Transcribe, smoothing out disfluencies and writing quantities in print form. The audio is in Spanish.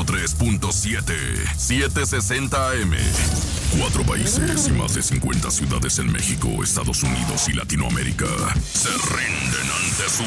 103.7, 760 AM. 4 países y más de 50 ciudades en México, Estados Unidos y Latinoamérica se rinden ante su